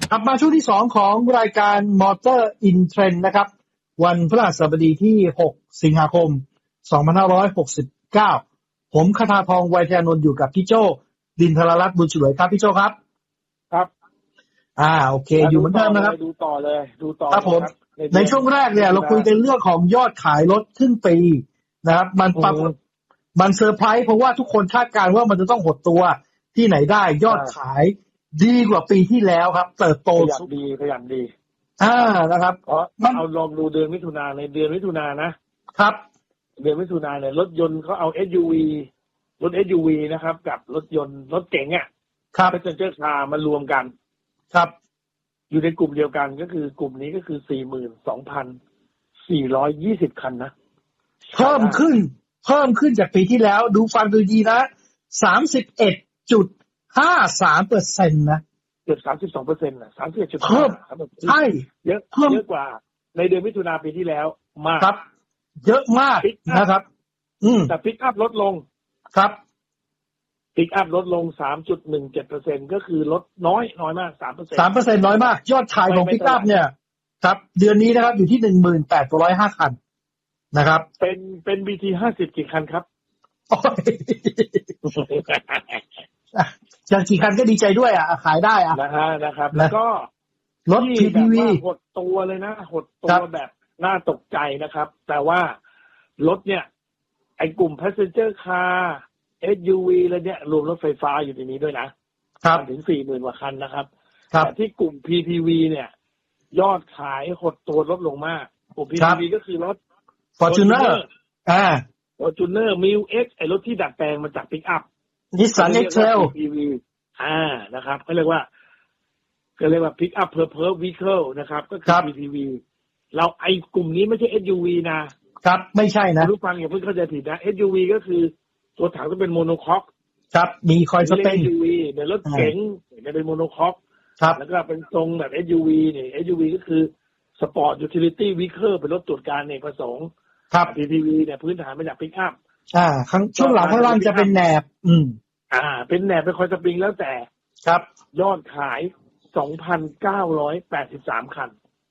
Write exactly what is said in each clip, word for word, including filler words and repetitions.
กลับมาช่วงที่สองของรายการ Motor in Trend นะครับวันพฤหัสบดีที่หกสิงหาคมสองพันห้าร้อยหกสิบเก้าผมคทาทองไวยทยานนท์อยู่กับพี่โจ้ดินทรรัตน์บุญฉลวยครับพี่โจ้ครับครับอ่าโอเคอยู่เหมือนเดิมนะครับดูต่อเลยดูต่อครับผมในช่วงแรกเนี่ยเราคุยกันเรื่องของยอดขายรถครึ่งปีนะครับมันปรากฏมันเซอร์ไพรส์เพราะว่าทุกคนคาดการณ์ว่ามันจะต้องหดตัวที่ไหนได้ยอดขายดีกว่าปีที่แล้วครับเติบโตขยันดีขยันดีอ่านะครับเพราะเอาลองดูเดือนมิถุนาในเดือนมิถุนานะครับเดือนมิถุนาเนี่ยรถยนต์เขาเอา เอส ยู วี รถ เอส ยู วี นะครับกับรถยนต์รถเก๋งอ่ะครับ Passenger Car มารวมกันครับอยู่ในกลุ่มเดียวกันก็คือกลุ่มนี้ก็คือ สี่หมื่นสองพันสี่ร้อยยี่สิบ คันนะเพิ่มขึ้นเพิ่มขึ้นจากปีที่แล้วดูฟังดูดีนะ สามสิบเอ็ดจุดห้าสามเปอร์เซ็นต์ นะเกือบ สามสิบสองเปอร์เซ็นต์ น่ะ สามสิบเอ็ดจุดห้าเพิ่มใช่เยอะเยอะกว่าในเดือนมิถุนายนปีที่แล้วมากครับเยอะมากนะครับอืมแต่พิกอัพลดลงครับพิกอัพลดลง สามจุดหนึ่งเจ็ดเปอร์เซ็นต์ ก็คือลดน้อยน้อยมาก สามเปอร์เซ็นต์สามเปอร์เซ็นต์ น้อยมากยอดขายของพิกอัพเนี่ยครับเดือนนี้นะครับอยู่ที่ หนึ่งหมื่นแปดร้อยห้า คันนะครับเป็นเป็น บี ที ห้าสิบ กี่คันครับจากกี่คันก็ดีใจด้วยอ่ะขายได้อ่ะนะฮะนะครับแล้วก็รถ พี พี วีหดตัวเลยนะหดตัวแบบน่าตกใจนะครับแต่ว่ารถเนี่ยไอ้กลุ่ม Passenger Car เอส ยู วี แล้วเนี่ยรวมรถไฟฟ้าอยู่ในนี้ด้วยนะครับถึง สี่หมื่น กว่าคันนะครับแต่ที่กลุ่ม พี พี วี เนี่ยยอดขายหดตัวลดลงมากกลุ่ม พี พี วี ก็คือรถ Fortuner อ่า Fortuner มิว X ไอ้รถที่ดัดแปลงมาจาก Pick Up Nissan X-Trail พี พี วี อ่านะครับเขาเรียกว่าก็เรียกว่า Pick Up Purpose Vehicle นะครับก็คือ พี พี วี เราไอ้กลุ่มนี้ไม่ใช่ เอส ยู วี นะครับไม่ใช่นะผู้ฟังอย่าเพิ่งเข้าใจผิดนะ เอส ยู วี ก็คือตัวถังต้องเป็นโมโนคอกครับมีคอยสเปนเอส ยู วี เดี๋ยวรถเก๋งจะเป็นโมโนคอกครับแล้วก็เป็นทรงแบบ เอส ยู วี เนี่ย เอส ยู วี ก็คือ Sport Utility Vehicle เป็นรถตรวจการเอกประสงค์ครับพี พี วี เนี่ยพื้นฐานมาจาก Pick Up อ่าข้างช่วงหลังข้างล่างจะเป็นแหนบอืมอ่าเป็นแหนบเป็นคอยสปริงแล้วแต่ครับยอดขาย สองพันเก้าร้อยแปดสิบสาม คัน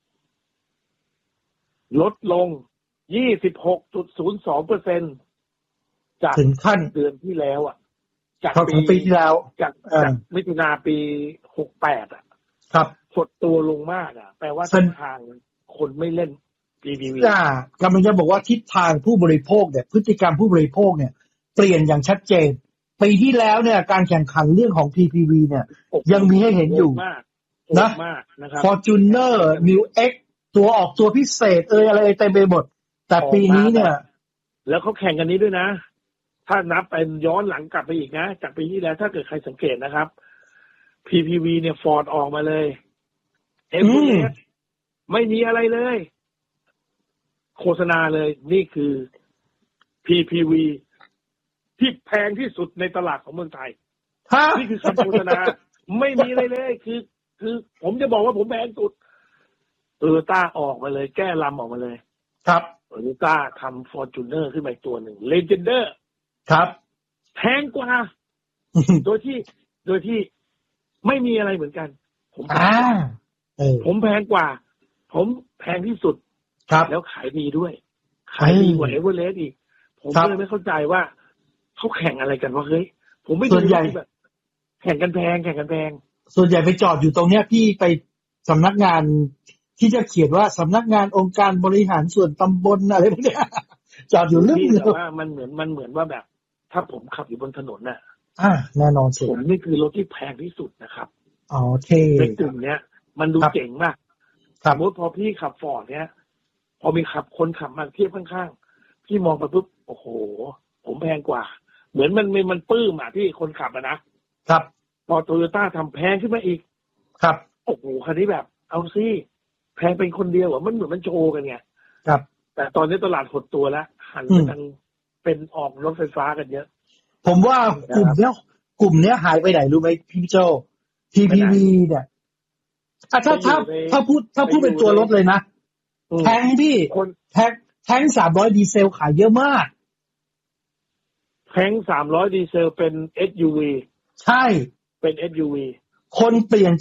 ลดลง ยี่สิบหกจุดศูนย์สองเปอร์เซ็นต์ จากถึงขั้นเดือนที่แล้วอ่ะจากปีปีที่แล้วจากจากมิถุนาปีหกสิบแปดอ่ะครับหดตัวลงมากอ่ะแปลว่าทิศทางคนไม่เล่น พี พี วีอ่ากำลังจะบอกว่าทิศทางผู้บริโภคเนี่ยพฤติกรรมผู้บริโภคเนี่ยเปลี่ยนอย่างชัดเจนปีที่แล้วเนี่ยการแข่งขันเรื่องของ พี พี วี เนี่ยยังมีให้เห็นอยู่นะนะครับ Fortuner มิว X ตัวออกตัวพิเศษเอ่ยอะไรเต็มไปหมดแต่ปีนี้เนี่ยแล้วเขาแข่งกันนี้ด้วยนะถ้านับเป็นย้อนหลังกลับไปอีกนะจากปีที่แล้วถ้าเกิดใครสังเกตนะครับ พี พี วี เนี่ย Ford ออกมาเลย เอ็ม วี เอส ไม่มีอะไรเลยโฆษณาเลยนี่คือ พี พี วี ที่แพงที่สุดในตลาดของเมืองไทยนี่คือคำโฆษณาไม่มีอะไรเลยคือคือผมจะบอกว่าผมแพงสุดโตโยต้าออกมาเลยแก้ลำออกมาเลยครับโตโยต้าทำ Fortuner ขึ้นมาอีกตัวหนึ่ง Legender ครับแพงกว่า โดยที่โดยที่ไม่มีอะไรเหมือนกันผมอ่าผมแพงกว่าผมแพงที่สุดครับแล้วขายดีด้วยขายดีกว่า Everest อีกผมเลยไม่เข้าใจว่าเขาแข่งอะไรกันวะเฮ้ยผมไม่ดูแบบแข่งกันแพงแข่งกันแพงส่วนใหญ่ไปจอดอยู่ตรงเนี้ยพี่ไปสำนักงานที่จะเขียนว่าสำนักงานองค์การบริหารส่วนตำบลอะไรพวกเนี้ยจอดอยู่เรื่องเดียวว่ามันเหมือนมันเหมือนว่าแบบถ้าผมขับอยู่บนถนนน่ะอ่าแน่นอนสิผมนี่คือรถที่แพงที่สุดนะครับอ๋อเท่ในกลุ่มเนี้ยมันดูเจ๋งมากสมมติพอพี่ขับฟอร์ดเนี้ยพอมีขับคนขับมาเทียบข้างๆพี่มองไปปุ๊บโอ้โหผมแพงกว่าเหมือนมันมันปลื้มอ่ะที่คนขับอ่ะนะครับพอโตโยต้าทำแพงขึ้นมาอีกครับโอ้โหคันนี้แบบเอาซิแพงเป็นคนเดียวอ่ะมันเหมือนมันโชว์กันไงครับแต่ตอนนี้ตลาดหดตัวแล้วหันไปทางเป็นออกรถไฟฟ้ากันเยอะผมว่ากลุ่มเนี้ยกลุ่มเนี้ยหายไปไหนรู้ไหมพี่โจ พี พี วี เนี่ยถ้าถ้าถ้าพูดถ้าพูดเป็นตัวรถเลยนะแทงพี่แทงแทงสามร้อยดีเซลขายเยอะมากแทงสามร้อยดีเซลเป็น เอส ยู วีใช่เป็น เอส ยู วีคนเปลี่ยนจาก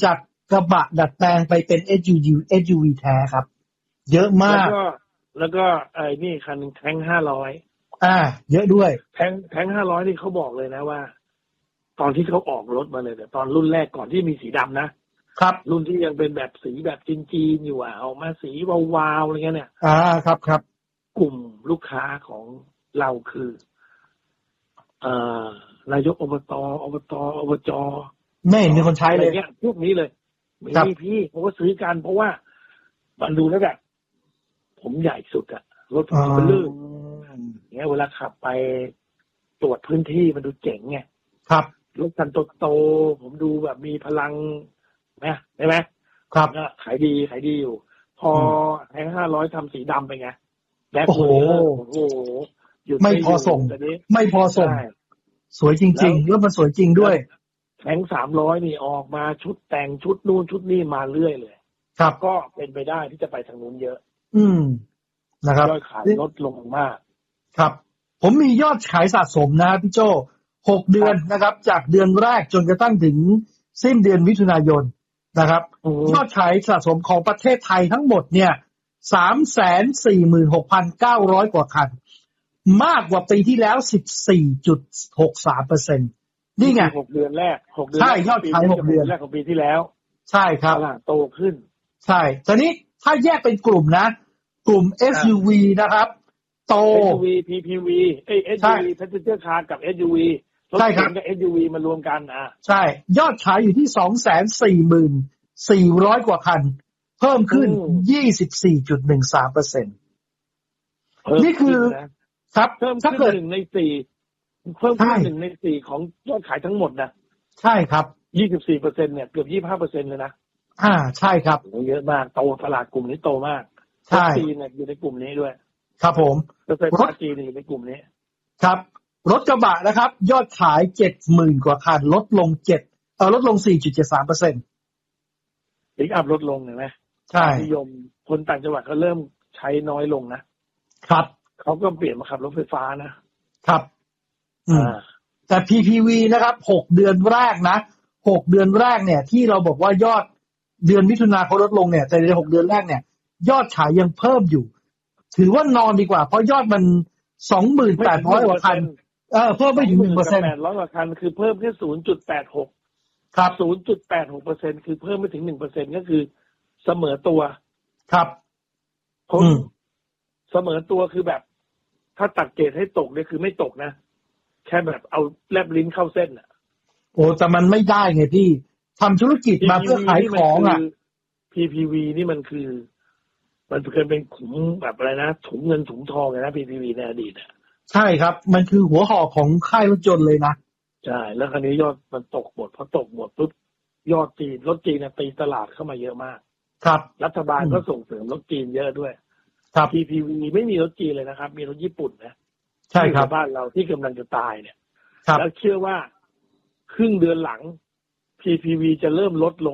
กระบะดัดแปลงไปเป็น เอส ยู วี เอส ยู วี แท้ครับ เยอะมากแล้วก็แล้วก็ไอ้นี่คันนึงแทงห้าร้อยอ่าเยอะด้วยแทงแทงห้าร้อยนี่เขาบอกเลยนะว่าตอนที่เขาออกรถมาเลยแต่ตอนรุ่นแรกก่อนที่มีสีดำนะครับรุ่นที่ยังเป็นแบบสีแบบจีนๆอยู่อ่ะออกมาสีวาวๆอะไรเงี้ยเนี่ยอ่าครับครับกลุ่มลูกค้าของเราคือเอ่อนายกอบตอบตอบจไม่มีคนใช้เลยเนี่ยพวกนี้เลยมีพี่ผมก็ซื้อกันเพราะว่ามันดูแล้วแบบผมใหญ่สุดอะรถผมเป็นลื่นเงี้ยเวลาขับไปตรวจพื้นที่มันดูเจ๋งไงครับรถคันโตๆผมดูแบบมีพลังนะใช่ไหมครับก็ขายดีขายดีอยู่ พอแทงห้าร้อยทำสีดำไปไงแบ็คโอ้โหโอ้โหไม่พอส่งไม่พอส่งสวยจริงๆแล้วมันสวยจริงด้วยแทงสามร้อยนี่ออกมาชุดแต่งชุดนู่นชุดนี่มาเรื่อยเลยครับก็เป็นไปได้ที่จะไปทางนู้นเยอะอืมนะครับยอดขายลดลงมากครับผมมียอดขายสะสมนะพี่โจหกเดือนนะครับจากเดือนแรกจนกระทั่งถึงสิ้นเดือนมิถุนายนนะครับยอดขายสะสมของประเทศไทยทั้งหมดเนี่ย สามแสนสี่หมื่นหกพันเก้าร้อย กว่าคันมากกว่าปีที่แล้ว สิบสี่จุดหกสามเปอร์เซ็นต์ นี่ไงหกเดือนแรกหกเดือนใช่ยอดขายหกเดือนแรกของปีที่แล้วใช่ครับโตขึ้นใช่ตอนนี้ถ้าแยกเป็นกลุ่มนะกลุ่ม เอส ยู วี นะครับโตเอส ยู วี พี พี วี เอ้ย เอส ยู วี Passenger Car กับ เอส ยู วีใช่ครับกับ เอส ยู วี มารวมกันอ่ะใช่ยอดขายอยู่ที่ สองแสนสี่หมื่นสี่ร้อย กว่าคันเพิ่มขึ้น ยี่สิบสี่จุดหนึ่งสาม เปอร์เซ็นต์ นี่คือครับเพิ่มขึ้นหนึ่งในสี่เพิ่มขึ้นหนึ่งในสี่ของยอดขายทั้งหมดนะใช่ครับยี่สิบสี่เปอร์เซ็นต์เนี่ยเกือบ ยี่สิบห้าเปอร์เซ็นต์ เลยนะอ่าใช่ครับเยอะมากโตตลาดกลุ่มนี้โตมากใช่จีนเนี่ยอยู่ในกลุ่มนี้ด้วยครับผมรถจีนอยู่ในกลุ่มนี้ครับรถกระบะนะครับยอดขาย เจ็ดหมื่น กว่าคันลดลง7เอ่อลดลง สี่จุดเจ็ดสามเปอร์เซ็นต์ปิกอัพลดลงเห็นไหมใช่นิยมคนต่างจังหวัดก็เริ่มใช้น้อยลงนะครับเขาก็เปลี่ยนมาขับรถไฟฟ้านะครับอืมแต่ พี พี วี นะครับหกเดือนแรกนะหกเดือนแรกเนี่ยที่เราบอกว่ายอดเดือนมิถุนาเขาลดลงเนี่ยแต่ในหกเดือนแรกเนี่ยยอดขายยังเพิ่มอยู่ถือว่านอนดีกว่าเพราะยอดมัน สองหมื่นแปดร้อย กว่าคันเออเพิ่มไม่ถึง หนึ่งเปอร์เซ็นต์แปดร้อย กว่าคันคือเพิ่มแค่ ศูนย์จุดแปดหกครับศูนย์จุดแปดหกเปอร์เซ็นต์ คือเพิ่มไม่ถึง หนึ่งเปอร์เซ็นต์ ก็คือเสมอตัวครับผมเสมอตัวคือแบบถ้าตัดเกรดให้ตกเนี่ยคือไม่ตกนะแค่แบบเอาแลบลิ้นเข้าเส้นอ่ะโอ้แต่มันไม่ได้ไงพี่ทำธุรกิจมาเพื่อขายของอ่ะพี พี วี นี่มันคือมันเคยเป็นขุมแบบอะไรนะถุงเงินถุงทองเลยนะ พี พี วี ในอดีตอ่ะใช่ครับมันคือหัวหอกของค่ายรถยนต์เลยนะใช่แล้วคราวนี้ยอดมันตกหมดพอตกหมดปุ๊บยอดจีนรถจีนเนี่ยตีตลาดเข้ามาเยอะมากครับรัฐบาลก็ส่งเสริมรถจีนเยอะด้วยครับพี พี วี ไม่มีรถจีนเลยนะครับมีรถญี่ปุ่นนะใช่ครับบ้านเราที่กำลังจะตายเนี่ยแล้วเชื่อว่าครึ่งเดือนหลัง พี พี วี จะเริ่มลดลง